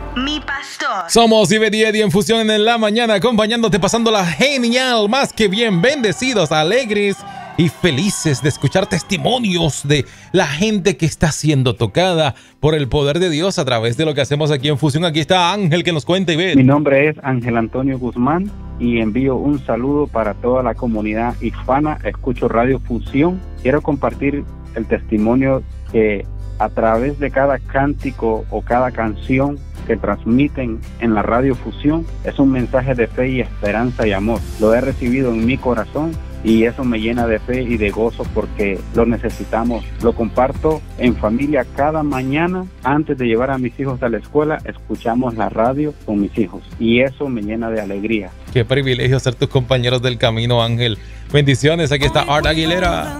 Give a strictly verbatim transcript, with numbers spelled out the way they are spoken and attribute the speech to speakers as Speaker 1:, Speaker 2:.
Speaker 1: mi pastor.
Speaker 2: Somos Iber y Eddie en Fusión en la mañana, acompañándote, pasándola genial, más que bien, bendecidos, alegres y felices de escuchar testimonios de la gente que está siendo tocada por el poder de Dios a través de lo que hacemos aquí en Fusión. Aquí está Ángel que nos cuenta, Iber.
Speaker 3: Mi nombre es Ángel Antonio Guzmán y envío un saludo para toda la comunidad hispana. Escucho Radio Fusión. Quiero compartir el testimonio que a través de cada cántico o cada canción que transmiten en la Radio Fusión es un mensaje de fe y esperanza y amor. Lo he recibido en mi corazón y eso me llena de fe y de gozo porque lo necesitamos. Lo comparto en familia cada mañana. Antes de llevar a mis hijos a la escuela, escuchamos la radio con mis hijos y eso me llena de alegría.
Speaker 2: Qué privilegio ser tus compañeros del camino, Ángel. Bendiciones, aquí está Art Aguilera.